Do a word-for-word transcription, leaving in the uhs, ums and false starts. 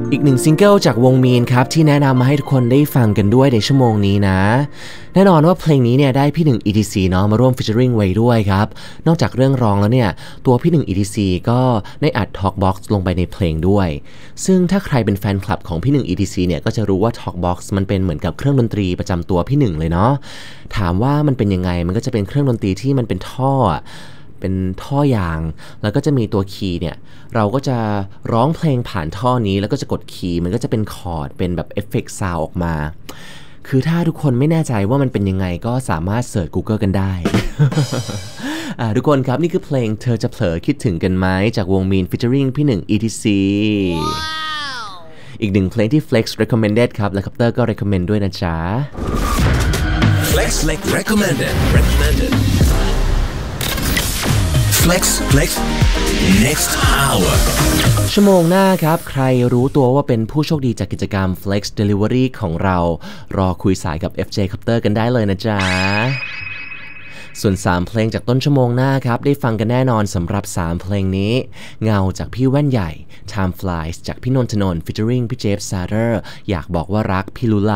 อีกหนึ่งซิงเกิลจากวงมีนครับที่แนะนำมาให้ทุกคนได้ฟังกันด้วยในชั่วโมงนี้นะแน่นอนว่าเพลงนี้เนี่ยได้พี่หนึ่ง อี ที ซี เนาะมาร่วมฟีเจอริงไว้ด้วยครับนอกจากเรื่องร้องแล้วเนี่ยตัวพี่หนึ่ง อี ที ซี ก็ได้อัด Talkbox ลงไปในเพลงด้วยซึ่งถ้าใครเป็นแฟนคลับของพี่หนึ่ง อี ที ซี เนี่ยก็จะรู้ว่า Talkbox มันเป็นเหมือนกับเครื่องดนตรีประจำตัวพี่หนึ่งเลยเนาะถามว่ามันเป็นยังไงมันก็จะเป็นเครื่องดนตรีที่มันเป็นท่อเป็นท่อยางแล้วก็จะมีตัวคีย์เนี่ยเราก็จะร้องเพลงผ่านท่อนี้แล้วก็จะกดคีย์มันก็จะเป็นคอร์ดเป็นแบบเอฟเฟกต์ซาวด์ออกมาคือถ้าทุกคนไม่แน่ใจว่ามันเป็นยังไงก็สามารถเสิร์ช Google กันได้ ทุกคนครับนี่คือเพลงเธอจะเผลอคิดถึงกันไหมจากวงมีน featuring พี่หนึ่ง อี ที ซี wow. อีกหนึ่งเพลงที่ Flex recommended ครับและคัปเตอร์ก็ recommend ด้วยนะจ๊ะ Flex Flex recommended recommended Flex Flex next hour ชั่วโมงหน้าครับใครรู้ตัวว่าเป็นผู้โชคดีจากกิจกรรม Flex Delivery ของเรารอคุยสายกับ เอฟ เจ Copter กันได้เลยนะจ๊ะส่วนสามเพลงจากต้นชั่วโมงหน้าครับได้ฟังกันแน่นอนสำหรับสามเพลงนี้เงาจากพี่แว่นใหญ่ Time Flies จากพี่นนทนนท์ featuring พี่เจฟซาเดอร์อยากบอกว่ารักพี่ลุล